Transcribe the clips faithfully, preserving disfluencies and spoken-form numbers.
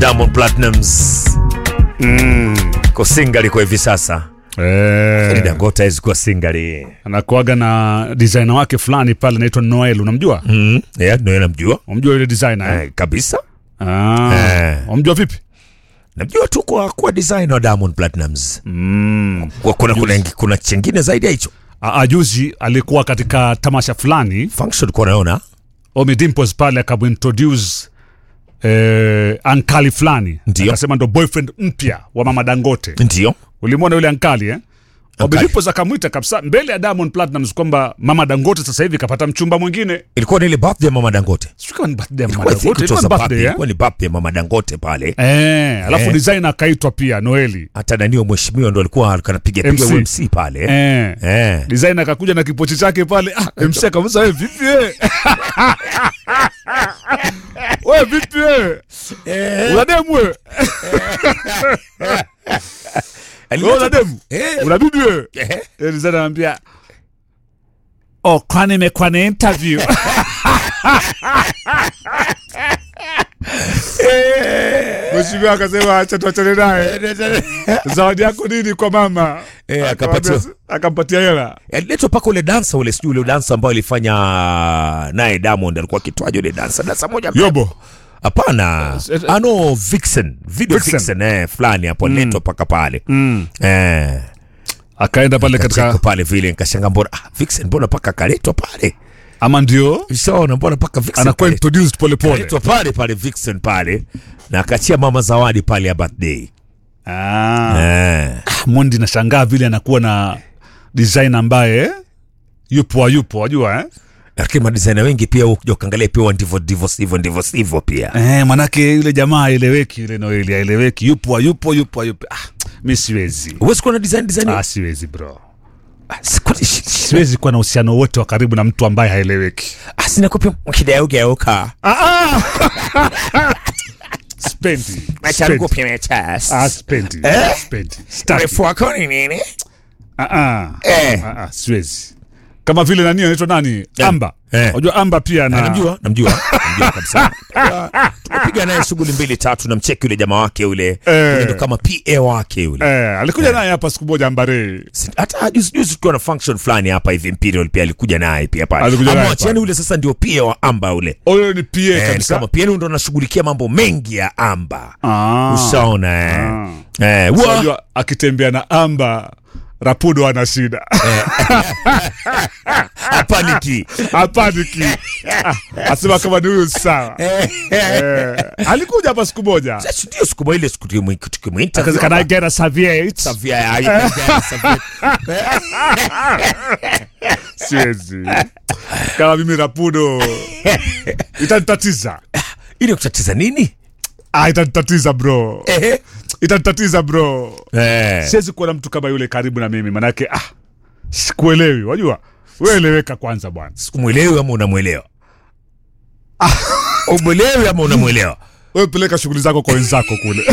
Diamond Platnumz mm. Kwa singali kwa hivi sasa eh, Dangote hizo kwa singali anakuaga na designer wake fulani pale anaitwa Noel, unamjua? Mm. Yeah, Noel namjua. Unamjua yule designer? Eh, kabisa. Ah. Eh. Unamjua vipi? Namjua tu kwa kwa designer wa Diamond Platnumz. Mm. Kwa kuna kuna, kuna chingine zaidi ya hicho. Ajuzi alikuwa katika tamasha fulani function kwa naona Ommy Dimpoz pale akamintroduce eh, ankali fulani, akasema ndo boyfriend mpya wa Mama Dangote. Ndio. Ulimwona yule ankali eh? Ommy Dimpoz akamuita kabisa mbele ya Diamond Platnumz kwamba Mama Dangote sasa hivi kapata mchumba mwingine. Ilikuwa ni ile birthday ya Mama Dangote. Sio ni birthday ya Mama Dangote, ilikuwa birthday, ilikuwa ni birthday ya Mama Dangote pale. Eh, alafu eh, designer akaitwa pia Noeli. Hata ndio mheshimiwa ndo alikuwa anapiga piga M C pale. Eh. Eh. Designer akakuja na kipochi chake pale. Ah, M C akamwambia wewe vipi wewe? Wewe vipi wewe? Eh. Unademu wewe? Wewe unademu? Eh. Unabidi wewe? Eh. Designer anambia oh, kwani nimekuwa na interview. Mheshimiwa akasema acha tuachane naye. Zawadi yako nini kwa mama? Eh, akapatia akampatia hela. Aliletwa paka ule dancer ule sijui ule dancer ambao alifanya naye Diamond, alikuwa kitwaje ule dancer? Dancer moja Yobo. Hapana. Ano Vixen, video Vixen, Vixen eh fulani hapo mm. Letwa paka pale. Mm. Eh. Akaenda pale katika pale vile nikashanga mbona ah, Vixen mbona paka kaletwa pale? Ama ndio Ushaona mbona paka Vixen anakuwa introduced pole pole. Kaletwa pale pale Vixen pale na akachia mama zawadi pale ya birthday. Ah. Eh. Mondi nashangaa vile anakuwa na designer ambaye yupo yupo wajua eh? Lakini designer wengi pia ukija kaangalia pia ndivyo ndivyo sivyo ndivyo sivyo pia. Eh, manake yule jamaa eleweki yule Noeli eleweki yupo yupo yupo yupo. Ah, mimi siwezi. Uwezi kuwa na design design. Ah, siwezi bro. Siwezi kuwa na uhusiano wote wa karibu na mtu ambaye haeleweki. Ah, sina kopia mkidao geuka. Ah ah. Spendi. Acha kopia mechas. Ah, spendi. Eh? Spendi. Refu wako ni nini? Ah ah. Eh. Ah ah, siwezi. Kama vile nani anaitwa nani? Yeah. Amba. Unajua yeah. Amba pia na namjua, namjua. Namjua kabisa. Tupiga naye shughuli mbili tatu na mcheki yule jamaa wake yule. Eh. Ndio kama P A wake yule. Eh, alikuja eh. naye hapa siku moja Ambare. Hata juzi juzi tulikuwa na function fulani hapa hivi Imperial pia alikuja naye pia pale. Amwacha yani yule sasa ndio P A wa Amba yule. Huyo ni P A eh, kabisa. Kama P A ndio anashughulikia mambo mengi ya Amba. Ah. Ushaona eh. Ah. Eh, unajua akitembea na Amba Rapudo ana shida. Apaniki. Apaniki. Asema kama ni huyu sawa. Eh. Alikuja hapa siku moja. Sasa ndio siku moja ile siku tukimwita. Akaza can I get a serviette? Serviette. Siwezi. Kama mimi Rapudo itanitatiza. Ile kutatiza nini? Ah, itanitatiza bro. Eh. Itanitatiza bro. Eh. Siwezi kuwa na mtu kama yule karibu na mimi manake ah sikuelewi, wajua? Wewe eleweka kwanza bwana. Sikumuelewi ama unamuelewa? Ah, umuelewi ama unamuelewa? Wewe peleka shughuli zako kwa wenzako kule.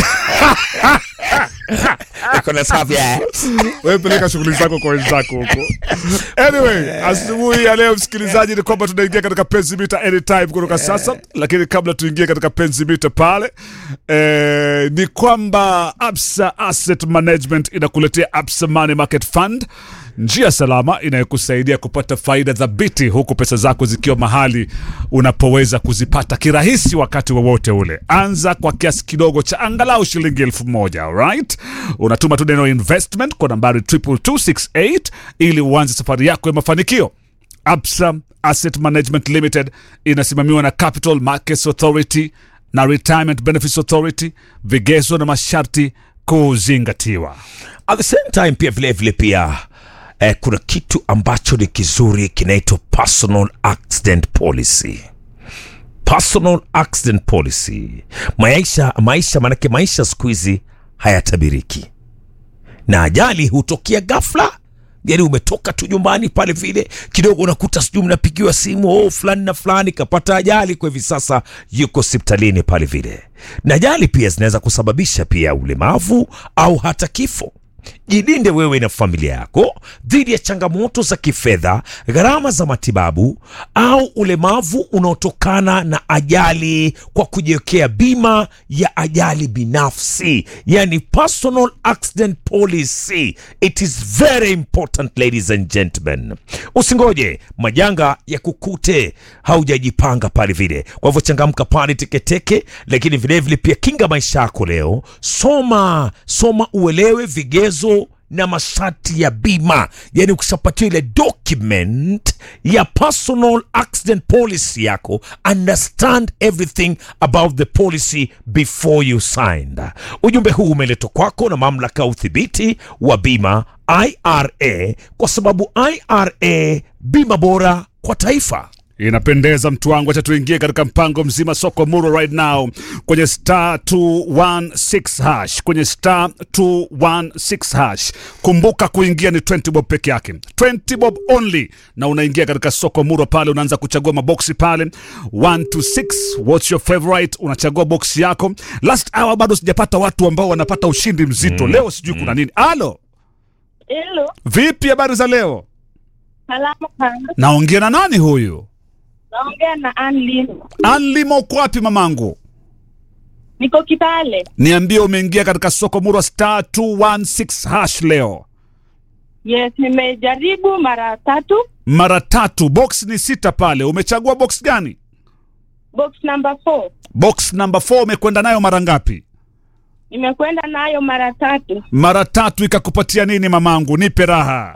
Kuna savia. Wewe peleka shughuli zako kwa wenzako huko. Anyway, asubuhi ya leo msikilizaji ni kwamba tunaingia katika Penzi Mita anytime kutoka sasa, lakini kabla tuingie katika Penzi Mita pale eh, ni kwamba Absa Asset Management inakuletea Absa Money Market Fund, njia salama inayokusaidia kupata faida thabiti huku pesa zako zikiwa mahali unapoweza kuzipata kirahisi wakati wowote ule. Anza kwa kiasi kidogo cha angalau shilingi elfu moja, alright? Unatuma tu neno investment kwa nambari two two two six eight ili uanze safari yako ya mafanikio. Absa Asset Management Limited inasimamiwa na Capital Markets Authority na Retirement Benefits Authority, vigezo na masharti kuzingatiwa. At the same time pia vile vile pia eh, kuna kitu ambacho ni kizuri kinaitwa Personal Accident Policy. Personal Accident Policy. Maisha, maisha manake maisha siku hizi hayatabiriki. Na ajali hutokea ghafla. Yani umetoka tu nyumbani pale vile kidogo unakuta sijui mnapigiwa simu oh fulani na fulani kapata ajali kwa hivi sasa yuko hospitalini pale vile. Na ajali pia zinaweza kusababisha pia ulemavu au hata kifo. Jilinde wewe na familia yako dhidi ya changamoto za kifedha, gharama za matibabu au ulemavu unaotokana na ajali kwa kujiwekea bima ya ajali binafsi, yani personal accident policy. It is very important, ladies and gentlemen. Usingoje majanga ya kukute haujajipanga pale vile. Kwa hivyo changamka pale teketeke, lakini vile vile pia kinga maisha yako leo. Soma, soma uelewe vigezo na masharti ya bima. Yani ukishapatia ile document ya personal accident policy yako, understand everything about the policy before you signed. Ujumbe huu umeletwa kwako na mamlaka ya udhibiti wa bima I R A, kwa sababu I R A, bima bora kwa taifa. Inapendeza mtu wangu, acha tuingie katika mpango mzima soko muro right now kwenye star two one six hash, kwenye star two one six hash. Kumbuka kuingia ni twenty bob peke yake, twenty bob only, na unaingia katika soko muro pale, unaanza kuchagua maboksi pale one to six. What's your favorite? Unachagua boksi yako. Last hour bado sijapata watu ambao wanapata ushindi mzito. Mm. Leo sijui mm. kuna nini. Alo. Hello. Vipi habari za leo? Salama sana. Naongea na nani huyu? Naongea na Anlimo. Anlimo, uko wapi mamangu? Niko Kitale. Niambie, umeingia katika soko muro star two one six hash leo? Yes, nimejaribu mara tatu. Mara tatu. Box ni sita pale. Umechagua box gani? Box number four. Box number four. Umekwenda nayo mara ngapi? Nimekwenda nayo mara tatu. Mara tatu. Ikakupatia nini mamangu? Nipe raha.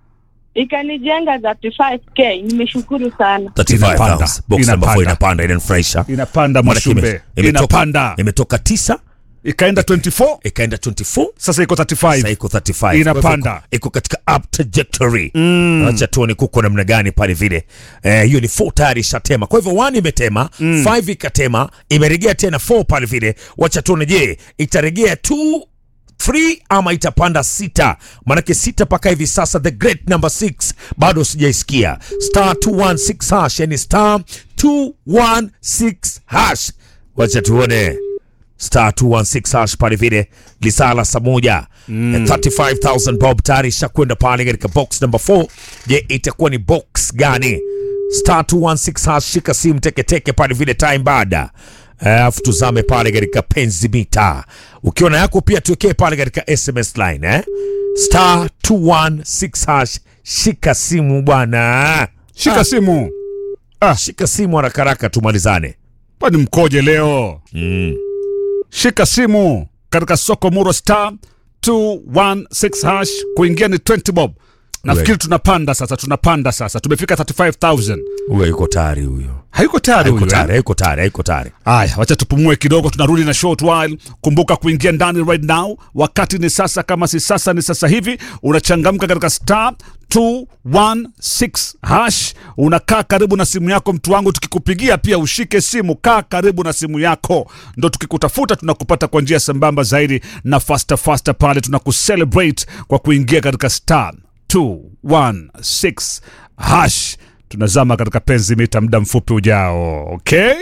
Ikanijenga thirty-five K. Nimeshukuru sana. thirty-five thousand. Box number four inapanda, inanifurahisha. Inapanda mwashumbe. Inapanda. Imetoka tisa, ikaenda twenty-four, ikaenda twenty-four, sasa iko thirty-five. Sasa iko thirty-five. Inapanda. Iko katika up trajectory. Mm. Acha tuone kuko namna gani pale vile. Eh, hiyo ni four tayari shatema. Kwa hivyo one imetema, mm. five ikatema, imerejea tena four pale vile. Wacha tuone, je, itarejea two three ama itapanda sita? Manake sita paka hivi sasa, the great number six bado sijaisikia. Star two one six hash, yani star two one six hash. Wacha tuone. Star two one six hash pale vile, lisala saa moja. Mm. thirty-five thousand bob tayari shakwenda pale katika box number four. Je, itakuwa ni box gani? Star two one six hash, shika simu teke teke pale vile, time bada. Alafu uh, tuzame pale katika penzi mita. Ukiona yako pia tuwekee pale katika S M S line eh. Star two one six hash, shika simu bwana. Shika ah. simu. Ah, shika simu haraka haraka tumalizane. Kwani mkoje leo? Mm. Shika simu katika soko muro star two one six hash, kuingia ni twenty bob. Nafikiri tunapanda sasa, tunapanda sasa. Tumefika thirty-five thousand. Huyo yuko tayari huyo. Hayuko tayari huyo. Hayuko tayari, hayuko tayari, hayuko tayari. Haya, wacha tupumue kidogo, tunarudi na short while. Kumbuka kuingia ndani right now. Wakati ni sasa, kama si sasa ni sasa hivi. Unachangamka katika star two one six hash. Unakaa karibu na simu yako mtu wangu, tukikupigia pia ushike simu, kaa karibu na simu yako. Ndo tukikutafuta tunakupata kwa njia sambamba zaidi na faster faster pale. Tunakucelebrate kwa kuingia katika star two one six hash. Tunazama katika penzi mita muda mfupi ujao. Okay?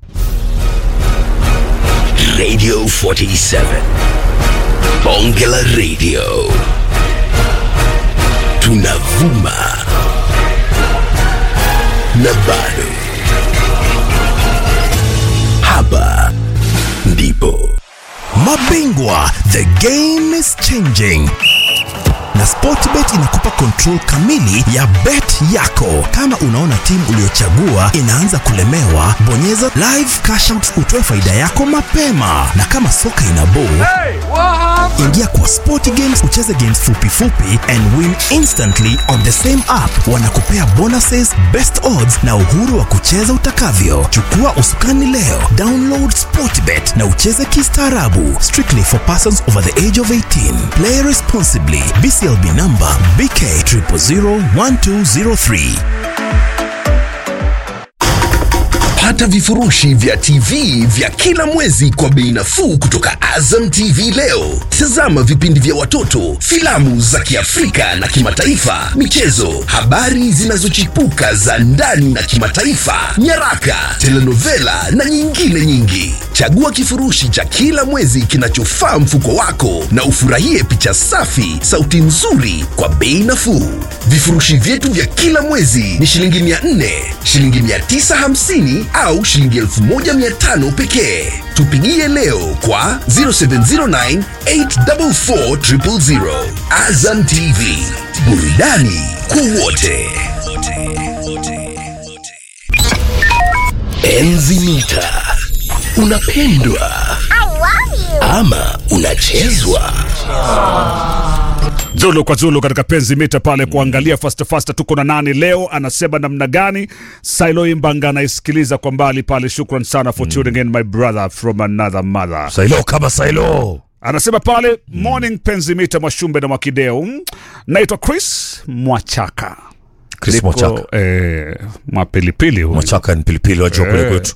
Radio forty-seven. Bongela Radio. Tunavuma na bado. Hapa ndipo mabingwa, the game is changing. Na Sportbet inakupa control kamili ya bet yako. Kama unaona timu uliochagua inaanza kulemewa, bonyeza live cash out utoe faida yako mapema. Na kama soka ina ball, hey, ingia kwa Sport Games ucheze games fupi fupi and win instantly on the same app. Wanakupea bonuses, best odds na uhuru wa kucheza utakavyo. Chukua usukani leo, download Sportbet na ucheze kistaarabu. Strictly for persons over the age of eighteen. Play responsibly. B C L B number B K zero zero zero one two zero three. Pata vifurushi vya T V vya kila mwezi kwa bei nafuu kutoka Azam T V leo. Tazama vipindi vya watoto, filamu za Kiafrika na kimataifa, michezo, habari zinazochipuka za ndani na kimataifa, nyaraka, telenovela na nyingine nyingi. Chagua kifurushi cha kila mwezi kinachofaa mfuko wako na ufurahie picha safi, sauti nzuri kwa bei nafuu. Vifurushi vyetu vya kila mwezi ni shilingi mia nne, shilingi mia tisa hamsini au shilingi elfu moja mia tano pekee. Tupigie leo kwa zero seven zero nine eight four four zero zero zero. Azam T V, burudani kwa wote. Enzi mita, unapendwa ama unachezwa? Zulu kwa Zulu katika penzi mita pale kuangalia fast fast tuko na nani leo, anasema namna gani. Sailo Imbanga anaisikiliza kwa mbali pale, shukran sana for tuning in my brother from another mother. Sailo kama Sailo anasema pale morning penzi mita Mwashumbe na Mwakideo. Naitwa Chris Mwachaka. Chris Lipo, Mwachaka eh, Mwapilipili huyu. Mwachaka ni pilipili wajua kule kwetu.